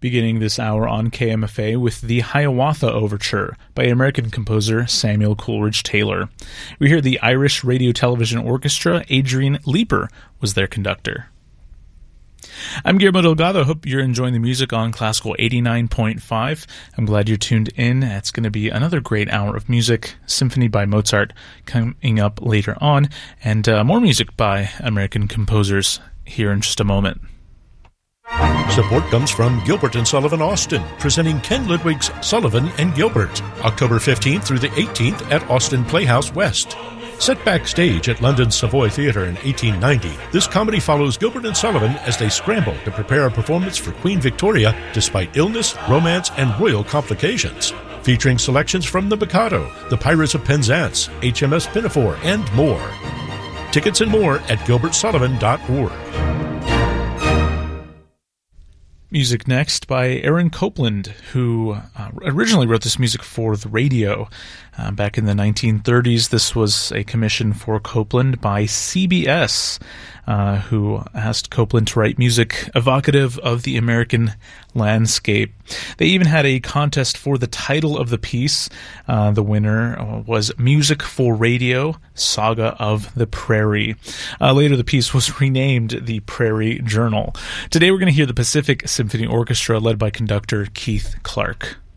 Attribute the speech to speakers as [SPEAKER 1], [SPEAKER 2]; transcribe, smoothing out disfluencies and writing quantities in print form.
[SPEAKER 1] Beginning this hour on KMFA with the Hiawatha Overture by American composer Samuel Coleridge Taylor. We hear the Irish Radio Television Orchestra. Adrian Leeper was their conductor. I'm Guillermo Delgado. Hope you're enjoying the music on Classical 89.5. I'm glad you're tuned in. It's going to be another great hour of music. Symphony by Mozart coming up later on, and more music by American composers here in just a moment.
[SPEAKER 2] Support comes from Gilbert & Sullivan Austin, presenting Ken Ludwig's Sullivan and Gilbert, October 15th through the 18th at Austin Playhouse West. Set backstage at London's Savoy Theatre in 1890, this comedy follows Gilbert & Sullivan as they scramble to prepare a performance for Queen Victoria despite illness, romance, and royal complications. Featuring selections from The Mikado, The Pirates of Penzance, HMS Pinafore, and more. Tickets and more at gilbertsullivan.org.
[SPEAKER 1] Music next by Aaron Copland, who originally wrote this music for the radio. Back in the 1930s, this was a commission for Copland by CBS, who asked Copland to write music evocative of the American landscape. They even had a contest for the title of the piece. The winner was Music for Radio, Saga of the Prairie. Later, the piece was renamed the Prairie Journal. Today, we're going to hear the Pacific Symphony Orchestra led by conductor Keith Clark.